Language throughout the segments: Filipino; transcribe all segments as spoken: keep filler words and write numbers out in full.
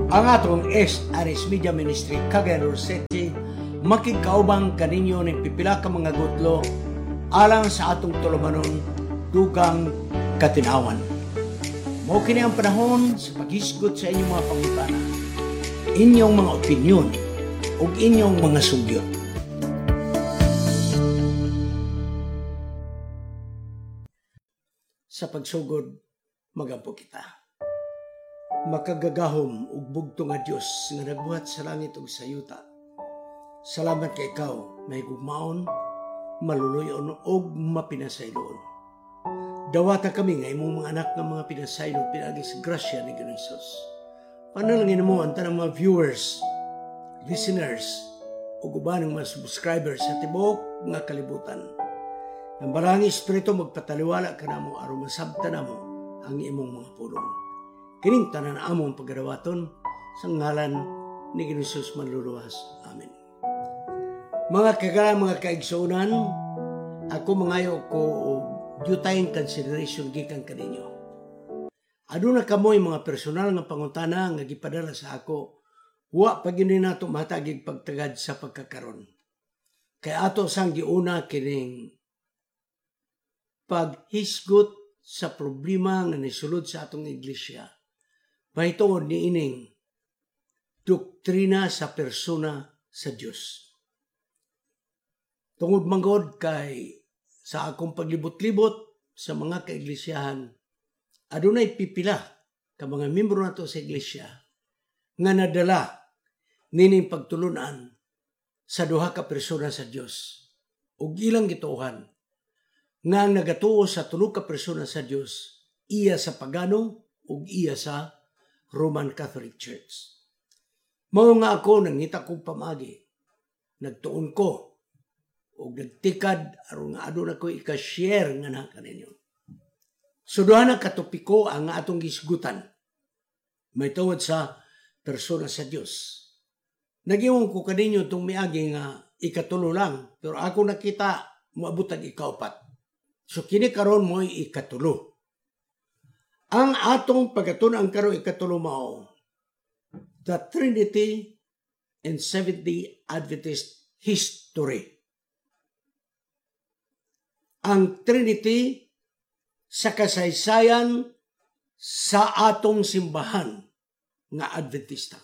Ang atong S R S Media Ministry Cagayan de Oro City makikaubang kaninyo ng pipila ka mga gutlo alang sa atong tulumanon dugang katinawan. Mao kini ang panahon sa paghisgot sa inyong mga pangutana, inyong mga opinyon ug inyong mga sugyot. Sa pagsugod, magampo kita. Makagagahom ug bugto nga Dios nga nagbuhat sa langit ug sa yuta. Salamat kay ikaw, may gugmaon, maluluyon ug mapinasayloon. Dawata kami nga imong mga anak nga mga pinasaylo pinagi sa grasya ni Ginoong Hesus. Panalangin mo ang tanang mga viewers, listeners, ug uban ng mga subscribers sa tibuok nga kalibutan. Ang barangi Espiritu magpataliwala ka namo aron masabtan namo ang imong mga pulong. Kining tanan among pagadawaton sa ngalan ni Ginoong Hesus manluluwas. Amen. Mga kagala, mga kaigsunan, ako mangayo ko og dutayng consideration gikan kaninyo. Aduna kamoy mga personal nga pangutana nga gipadala sa ako, wa pa gyud nato matagig pagtagad sa pagkakaron. Kay ato sang giuna kining paghisgot sa problema nga nisulod sa atong iglesia. Mahitungod ni ining doktrina sa persona sa Dios. Tungod manggod kay sa akong paglibot-libot sa mga kaiglesiyahan, adunay pipila ka mga membro nato sa iglesia nga nadala nining pagtulunan sa duha ka persona sa Dios ug ilang gituohan nga ang nagatuo sa tulo ka persona sa Dios iya sa pagano ug iya sa Roman Catholic Church. Mao nga ako nangita kong pamagi, nagtuon ko o nagtikad aron nga aduna ko ika-share nga na kaninyo. So duha na katopiko ang atong gisgutan. May tungod sa persona sa Dios. Nagiwang ko kaninyo itong miagi nga ikatulo lang, pero ako nakita moabot ang ikaupat. So kini karon mo ikatulo. Ang atong pagkatun-ang karon ikatulo mao, the Trinity and Seventh-day Adventist history. Ang Trinity sa kasaysayan sa atong simbahan nga Adventista.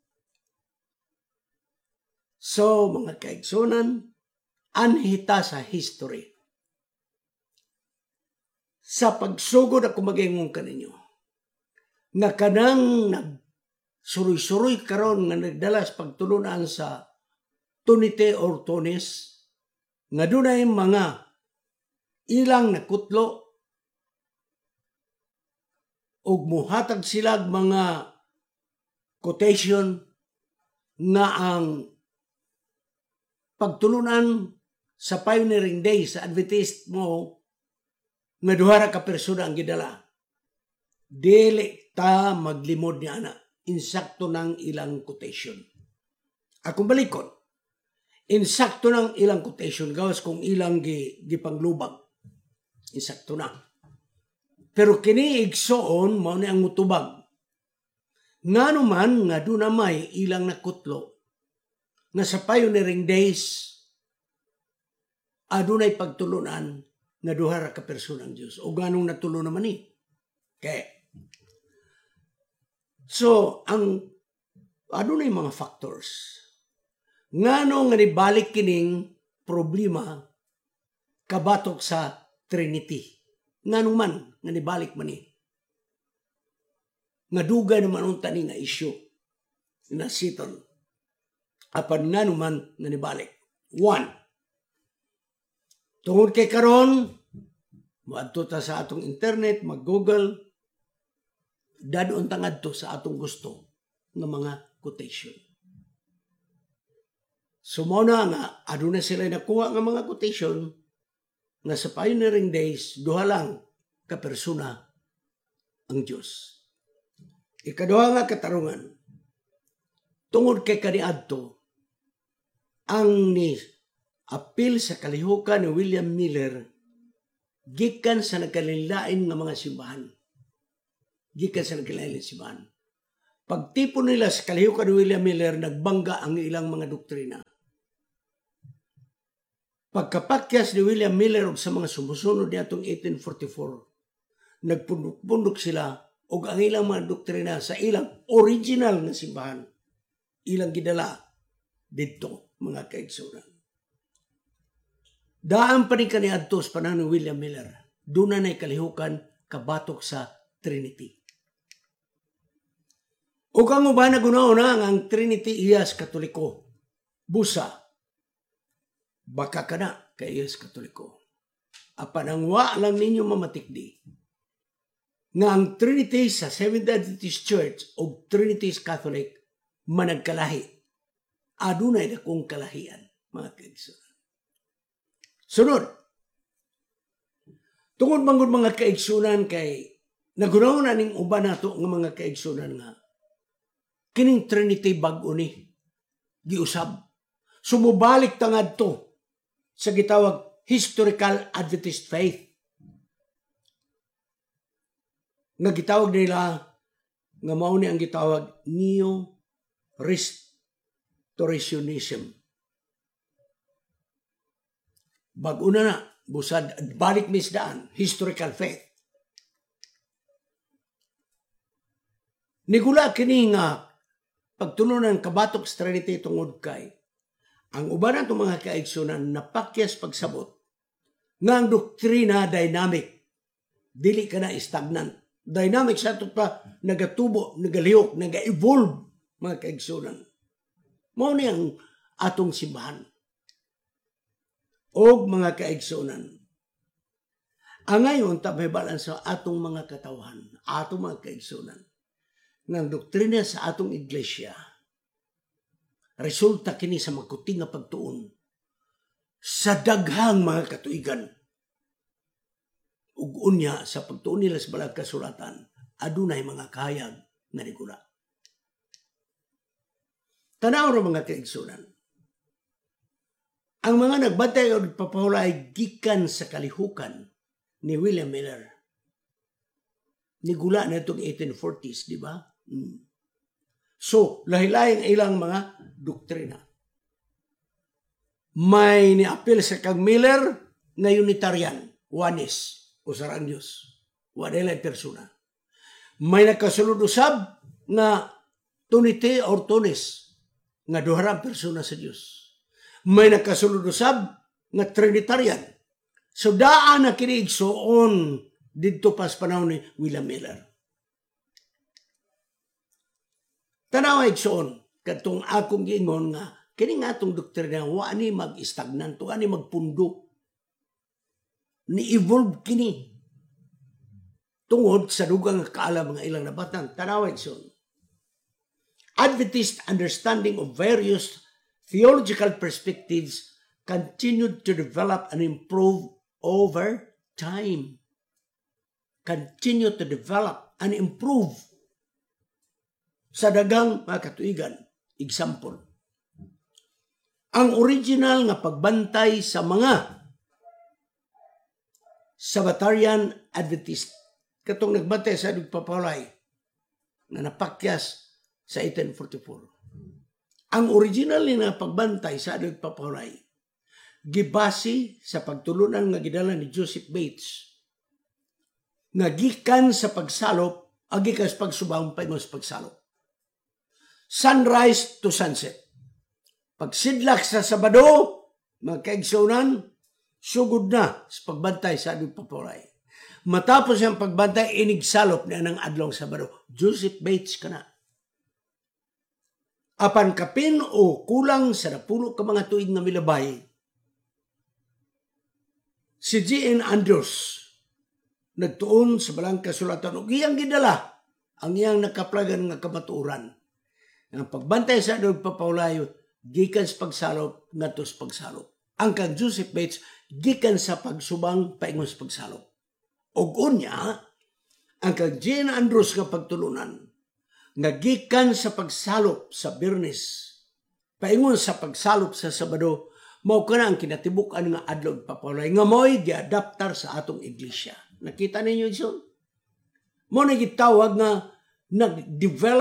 So, mga kaigsunan, anhita sa history. Sa pagsugod ako mag-ingon kaninyo, nga kanang nagsuroy-suroy karon nga nagdala sa pagtulunan sa tunite or tunis, nga dunay mga ilang nakutlo ug muhatag silag mga quotation nga ang pagtulunan sa pioneering days sa Adventist mo nga duha ra ka persona ang gidala. Dili ta maglimod ni ana, insakto ng ilang quotation. Akong balikon, insakto ng ilang quotation gawas kung ilang gi, gipanglubag. Insakto na. Pero kini igsoon mao ni ang mutubag. Ngano man nga duna may ilang nakutlo nga sa pioneering days adunay pagtulunan nga duha ra ka persona ang Dios. O ganong natulo naman ni. Okay. So, ang adunay mga factors. Ngano nga nibalik kining problema kabatok sa Trinity. Ngano man nga nibalik man ni. Nga dugay naman unta ni nga issue na siton. Apan ngano man nga nibalik. One, tungod kay karon, moadto ta sa atong internet, mag-google, dadon ta ngadto sa atong gusto nga mga quotation. So mao na nga aduna sila nakuha nga mga quotation nga sa pioneering days duha lang ka persona ang Dios. Ikaduha nga katarungan, tungod kay kaniadto ang ni apil sa kalihukan ni William Miller gikan sa nagkalilain nga mga simbahan. Gikan sa nagkalilain nga simbahan. Pagtipon nila sa kalihukan ni William Miller, nagbangga ang ilang mga doktrina. Pagkapakyas ni William Miller og sa mga sumusunod niadtong eighteen forty-four, nagpundok-pundok sila og ang ilang mga doktrina sa ilang original na simbahan. Ilang gidala dito, mga kaigsunan. Daan pa rin kaniadto sa panahon ni William Miller, doon na kalihukan kabatok sa Trinity. O kang uban na gunauna ang Trinity iyas Katoliko. Busa, baka ka na kay iyas Katoliko. Apan ang wa lang ninyo mamatikdi nga ang Trinity sa Seventh-day Adventist Church o Trinity Catholic managkalahi. Adunay na kong kalahian, mga kaigsunan. Sunod, tungod manggod mga kaigsunan kay nagunaw na ning uban nato ng mga kaigsunan nga kining Trinity bag-o ni giusab. Sumubalik tangad to sa gitawag historical Adventist faith. Nga gitawag nila nga mao ni ang gitawag Neo-Restorationism. Bag-o na na, busad balik misdaan, historical faith. Nigula kini nga pagtulunan kabatok sa Trinity tungod kay ang uban nato mga kaigsunan napakyas pagsabot nga ang doktrina dynamic, dili ka na stagnant. Dynamic sa ito pa nagatubo, nagalihok, naga-evolve mga kaigsunan. Mao ni ang atong simbahan. Og mga kaigsunan, ang ngayon tabibalan sa atong mga katawhan, atong mga kaigsunan, ng doktrina sa atong iglesia, resulta kini sa magkuting nga pagtuon sa daghang mga katuigan. Ug unya sa pagtuon nila sa balag kasulatan, adunay mga kahayag nga nigula. Tanaw ra mga kaigsunan, ang mga nagbantay o nagpapahulay gikan sa kalihukan ni William Miller. Nigula na itong eighteen forties, di ba? Hmm. So, lahi-lahing ilang mga doktrina. May niapil sa kang Miller na Unitarian, Oneness, o sarang Diyos. Wadalay persona. May nakasulod usab na Trinity or Tunis, nga duharang persona sa Diyos. May nakasulod usab nga Trinitarian. So daan na kiniigsoon dito pas panahon ni William Miller. Tanaw igsoon katong akong giingon nga kini nga atong doktrina wa ni mag-stagnant, wa ni magpundo. Ni evolve kini tungod sa dugang kaalam nga ilang nabatan. Tanaw igsoon. Adventist understanding of various theological perspectives continued to develop and improve over time. Continue to develop and improve sa dagang mga katuigan. Example, ang original nga pagbantay sa mga Sabbatarian Adventist, katong nagbantay sa nagpapalay na napakyas sa eighteen forty-four. Ang original nga pagbantay sa nagpapalay gibasi sa pagtulunan nga gidala ni Joseph Bates nga gikan sa pagsalop agi kas pagsubang paingon sa pagsalop. Sunrise to sunset. Pagsidlak sa Sabado, mga kaigsunan, sugod na sa pagbantay sa nagpapalay. Matapos ang pagbantay, inigsalop na ng adlong Sabado. Joseph Bates ka na. Apan kapin o kulang sa napulo ka mga tuig na milabay, si G N Andrews nagtuon sa balang kasulatan o iyang gidala ang iyang nakaplagan nga kamatuoran. Ang pagbantay sa nagpapawlayo, gikan sa pagsalop, ngadto sa pagsalop. Ang kang Joseph Bates, gikan sa pagsubang, paingon sa pagsalop. Og unya, ang kang G N Andrews nga pagtulunan, nga gikan sa pagsalop sa Biyernes, paingon sa pagsalop sa Sabado, mao kana ang kinatibukan nga adlaw papawlay nga mo'y giadaptar sa atong iglesia. Nakita ninyo iso? Mo na gitawag nga nag-develop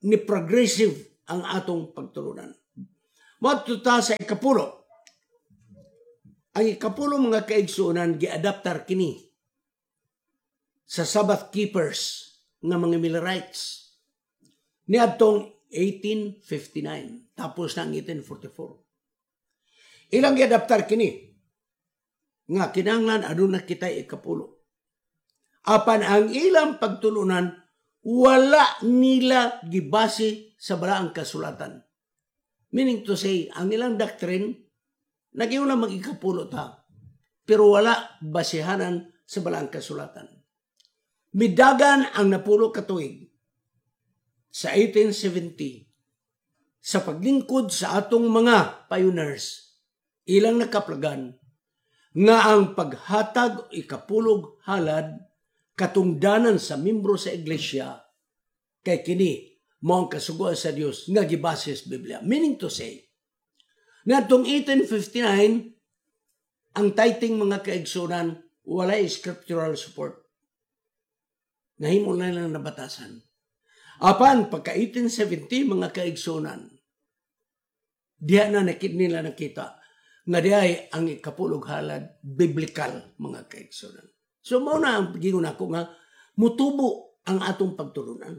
ni progressive ang atong pagtulunan. Moadto ta sa ikapulo. Ang ikapulo mga kaigsuonan giadaptar kini sa Sabbath keepers nga mga Millerites niadtong eighteen fifty-nine tapos na ang eighteen forty-four. Ilang giadaptar kini nga kinahanglan aduna kita ikapulo. Apan ang ilang pagtulunan wala nila gibase sa balaang kasulatan. Meaning to say, ang ilang doctrine nagiuna mag-ikapulo ta pero wala basehanan sa balaang kasulatan. Midagan ang napulo katuig sa eighteen seventy sa paglingkod sa atong mga pioneers. Ilang nakaplagan nga ang paghatag o ikapulog halad katungdanan sa membro sa iglesia kay kini mao ang kasugoan sa Dios nga gibase sa Biblia. Meaning to say, ngadtong eighteen fifty-nine ang tithing mga kaigsunan walay scriptural support. Nahimo na lang nabatasan. Apan pagka eighteen seventy mga kaigsunan diha na nakit nila nakita nga diay ang ikapulog halad biblical mga kaigsunan. So mao na ang gingon ako nga mutubo ang atong pagtulunan.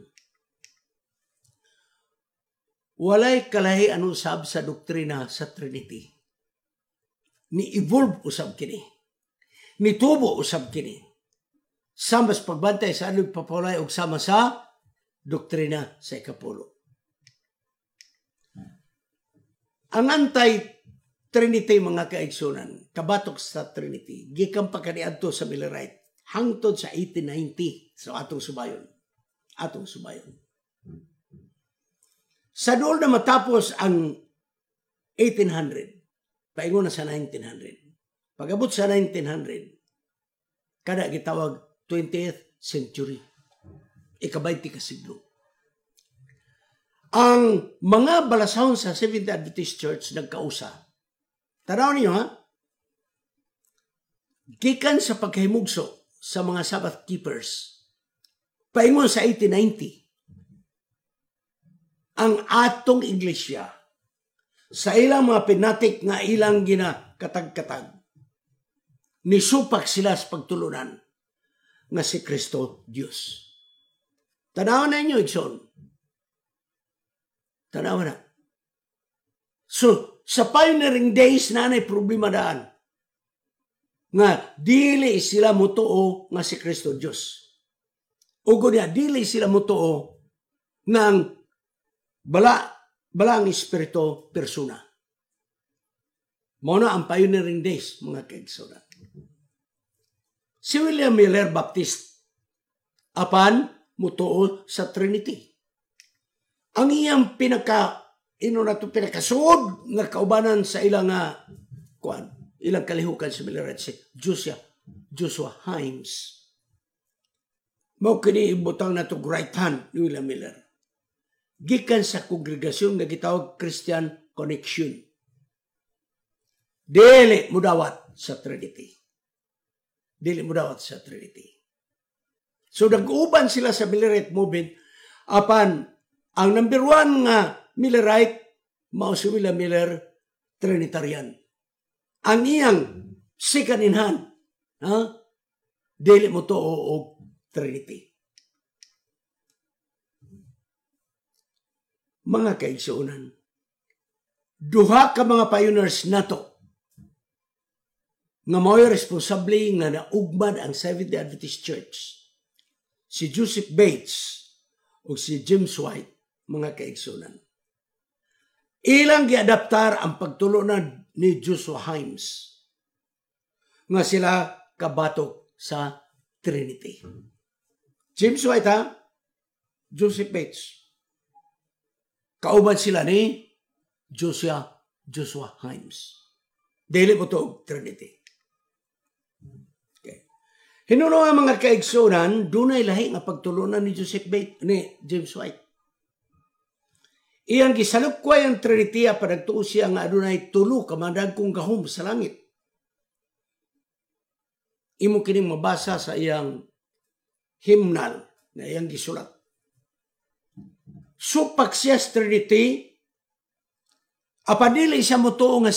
Walay kalahi anong sab sa doktrina sa Trinity. Ni-evolve usab kini. Nitubo usab kini. Sama sa pagbantay sa anong papalay o sama sa doktrina sa ikapulo. Ang anti-Trinity mga kaigsunan, kabatok sa Trinity, gikan pa kaniadto sa Millerite, hangtod sa eighteen ninety sa atong subayon. Atong subayon. Sa doon na matapos ang eighteen hundred, paingon na sa nineteen hundred. Pag-abot sa nineteen hundred, kada gitawag twentieth century. Ikabayti ka siglo. Ang mga balasahon sa Seventh-day Adventist Church nagkausa. Tanaw niyo ha? Gikan sa pagkahimugso sa mga Sabbath keepers, paingon sa eighteen ninety, ang atong iglesia sa ilang mga pinatik nga ilang ginakatag-katag, nisupak sila sa pagtulunan nga si Kristo Diyos. Tanaw na inyo, Igsoon. Tanaw na. So, sa pioneering days na na'y problema daan nga dili sila mutuo nga si Kristo Diyos. Ugo niya, dili sila mutuo nga ang bala, bala ang espiritu persona. Muna ang pioneering days, mga kaigsunan. Si William Miller Baptist, apan mutuo sa Trinity. Ang iyang pinaka, ino na ito pinakasuod nga kaubanan sa ilang nga, kuan, ilang kalihukan sa Millerite, si Joshua, Joshua Himes. Mao kini ibutang na ito right hand ni William Miller. Gikan sa kongregasyon nga gitawag Christian Connection. Dili mudawat sa Trinity. Dili mudawat sa Trinity. So nag-uban sila sa Millerite movement, apan ang number one nga Millerite, mao si William Miller, Trinitarian. Ang iyang second in hand, ha? Dili mo to o Trinity. Mga kaigsuonan, duha ka mga pioneers nato nga mao'y responsable nga naugmad ang Seventh-day Adventist Church. Si Joseph Bates o si James White, mga kaigsuonan. Ilang giadaptar ang pagtulunan ni Joshua Himes nga sila kabatok sa Trinity. James White ha? Joseph Bates. Kauban sila ni Joshua, Joshua Himes. Dili mo to Trinity. Okay. Hinuno nga mga kaigsunan, dunay lahi nga pagtulunan ni Joseph Bates, ni James White. Iyang gisalukway ang Trinity pa nagtuo siya nga adunay tulo ka madagkong gahom sa langit. Imo kining mabasa sa iyang hymnal na iyang gisulat. supak siya sa Trinity, apan dili siya motuo nga